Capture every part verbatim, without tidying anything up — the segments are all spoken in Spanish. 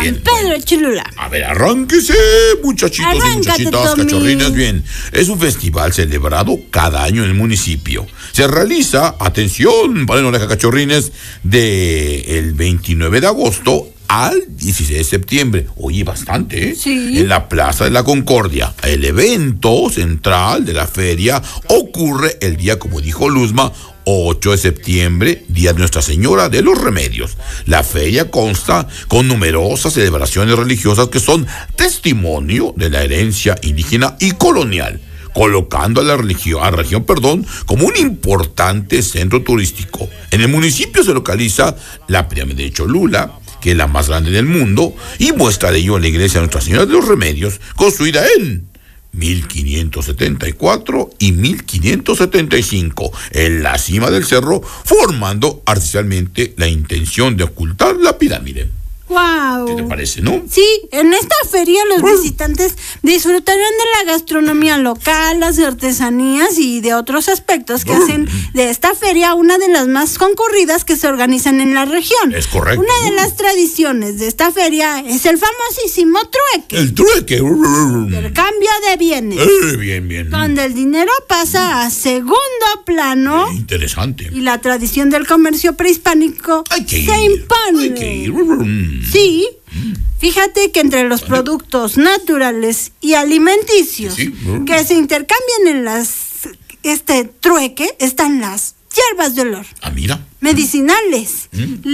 bien. Pedro Bueno. Cholula. A ver, arránquese, muchachitos Arráncate, y muchachitas, Tommy. cachorrinas, bien. Es un festival celebrado cada año en el municipio. Se realiza, atención, para oreja cachorrines, de el veintinueve de agosto al dieciséis de septiembre. Oye, bastante, ¿eh? Sí. En la Plaza de la Concordia. El evento central de la feria ocurre el día, como dijo Luzma, ocho de septiembre, día de Nuestra Señora de los Remedios. La feria consta con numerosas celebraciones religiosas que son testimonio de la herencia indígena y colonial, colocando a la región, a la región, perdón, como un importante centro turístico. En el municipio se localiza la pirámide de Cholula, que es la más grande del mundo, y muestra de ello la iglesia de Nuestra Señora de los Remedios, construida en mil quinientos setenta y cuatro y mil quinientos setenta y cinco, en la cima del cerro, formando artificialmente la intención de ocultar la pirámide. Wow. ¿Qué te parece, no? Sí, en esta feria los visitantes disfrutarán de la gastronomía local, las artesanías y de otros aspectos que hacen de esta feria una de las más concurridas que se organizan en la región. Es correcto. Una de las tradiciones de esta feria es el famosísimo trueque, El trueque. el cambio de bienes, Eh, bien, bien. donde el dinero pasa a segundo plano Eh, interesante. y la tradición del comercio prehispánico Hay que ir. se impone. Hay que ir. Sí, fíjate que entre los productos naturales y alimenticios Sí. que se intercambian en las este trueque están las hierbas de olor, Ah, mira. medicinales,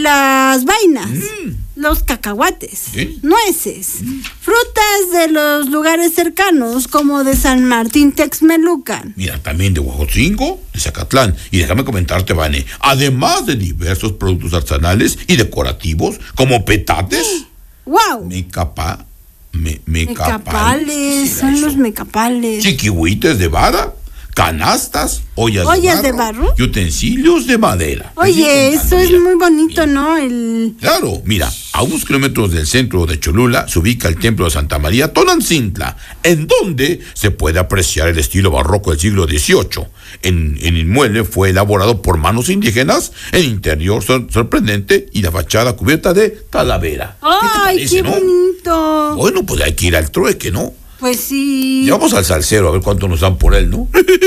las vainas, los cacahuates, Sí. nueces, frutas de los lugares cercanos como de San Martín Texmelucan. Mira, también de Huajotzingo, de Zacatlán. Y déjame comentarte, Vane, además de diversos productos artesanales y decorativos, como petates, ¡Wow! mecapa, me, Mecapales, son los mecapales. chiquihuites de vara, canastas, ollas, ¿Ollas de, de barro, barro? y utensilios de madera. Oye, Te estoy eso contando, es mira. muy bonito, ¿no? El... Claro, mira, a unos kilómetros del centro de Cholula se ubica el templo de Santa María Tonantzintla, en donde se puede apreciar el estilo barroco del siglo dieciocho. En, en el inmueble fue elaborado por manos indígenas, el interior sor- sorprendente y la fachada cubierta de talavera. ¡Ay, ¿Qué te qué, parece, no? bonito! Bueno, pues hay que ir al trueque, ¿no? Pues sí. Llevamos al salsero a ver cuánto nos dan por él, ¿no?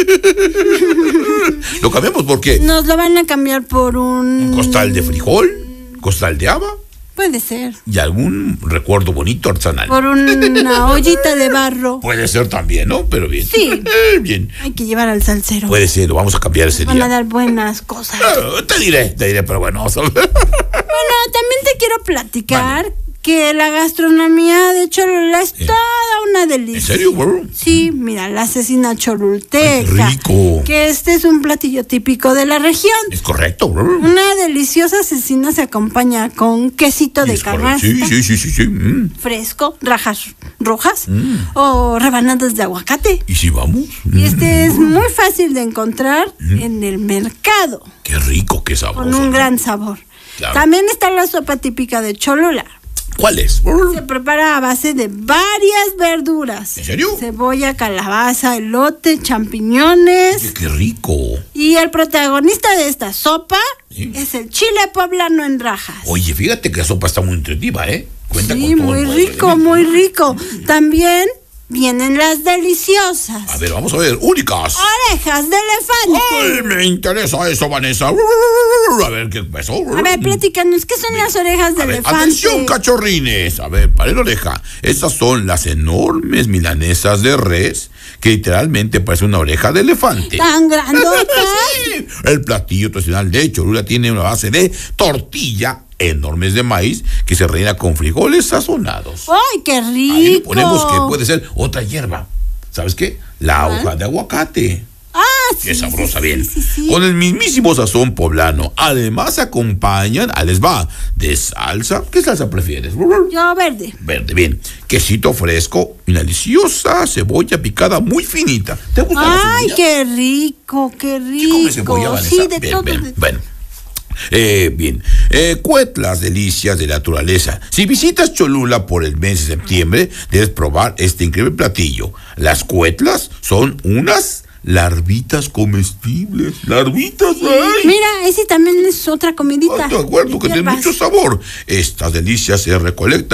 Lo cambiamos porque Nos lo van a cambiar por un... un costal de frijol, costal de haba Puede ser. y algún recuerdo bonito artesanal. Por una ollita de barro. Puede ser también, ¿no? Pero bien. Sí. Bien. Hay que llevar al salsero. Puede ser, lo vamos a cambiar ese Van a día. dar buenas cosas. Ah, te diré, te diré, pero bueno, vamos a ver. Bueno, también te quiero platicar que la gastronomía de Cholula es Sí. toda una delicia. ¿En serio, güey? Sí, mira, la cecina cholulteca. Ay, qué rico. Que este es un platillo típico de la región. Es correcto, güey. Una deliciosa cecina se acompaña con quesito de Es correcto. canasta, Sí, sí, sí, sí, sí. Mm. fresco, rajas rojas o rebanadas de aguacate. ¿Y si vamos? Y Mm. este es muy fácil de encontrar en el mercado, Qué rico, qué sabroso. con un ¿no? gran sabor. Claro. También está la sopa típica de Cholula. ¿Cuál es? Se prepara a base de varias verduras. ¿En serio? Cebolla, calabaza, elote, champiñones. Qué, qué rico. Y el protagonista de esta sopa Sí. es el chile poblano en rajas. Oye, fíjate que la sopa está muy nutritiva, ¿eh? Cuenta Sí, con todo muy el rico, elemento. muy rico. También vienen las deliciosas A ver, vamos a ver. Únicas. orejas de elefante. Ay, me interesa eso, Vanessa. A ver, ¿qué pasó? A ver, platícanos, ¿qué son las orejas de A ver, elefante? atención, cachorrines. A ver, paren la oreja. Estas son las enormes milanesas de res que literalmente parece una oreja de elefante. Tan grandotas. Sí. El platillo tradicional de Cholula tiene una base de tortilla enormes de maíz que se rellena con frijoles sazonados. ¡Ay, qué rico! Ahí le ponemos que puede ser otra hierba. ¿Sabes qué? La hoja de aguacate. Ah, sí. Qué sabrosa, sí, bien. sí, sí, sí. Con el mismísimo sazón poblano. Además se acompañan, ah, les va, de salsa. ¿Qué salsa prefieres? Yo verde. Verde, bien. Quesito fresco y una deliciosa cebolla picada muy finita. ¿Te gusta la Ay, cebolla? qué rico, qué ¿Sí rico. comes cebolla, Vanessa? Sí, de Bien, todo. bien, de- Bueno. Eh, bien, eh, cuetlas, delicias de la naturaleza. Si visitas Cholula por el mes de septiembre, debes probar este increíble platillo. Las cuetlas son unas larvitas comestibles. Larvitas, ay. Mira, ese también es otra comidita. Ay, de acuerdo, que tiene hierbas. mucho sabor. Estas delicias se recolectan